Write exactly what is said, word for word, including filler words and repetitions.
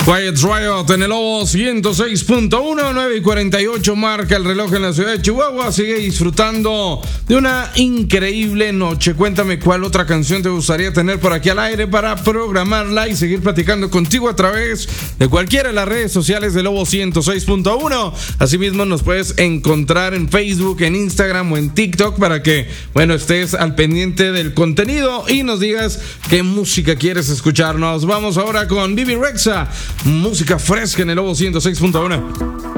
Quiet Riot en el Lobo ciento seis punto uno, nueve y cuarenta y ocho marca el reloj en la ciudad de Chihuahua. Sigue disfrutando de una increíble noche. Cuéntame cuál otra canción te gustaría tener por aquí al aire para programarla y seguir platicando contigo a través de cualquiera de las redes sociales de Lobo ciento seis punto uno. Asimismo nos puedes encontrar en Facebook, en Instagram o en TikTok para que, bueno, estés al pendiente del contenido y nos digas qué música quieres escuchharnos. Vamos ahora con Bibi Rexha. Música fresca en el Lobo ciento seis punto uno.